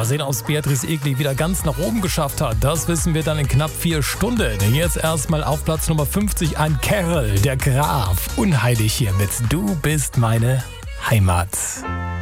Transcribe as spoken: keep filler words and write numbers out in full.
sehen, ob es Beatrice Egli wieder ganz nach oben geschafft hat. Das wissen wir dann in knapp vier Stunden. Jetzt erstmal auf Platz Nummer fünfzig ein Kerl, der Graf. Unheilig hier mit Du bist meine Heimat.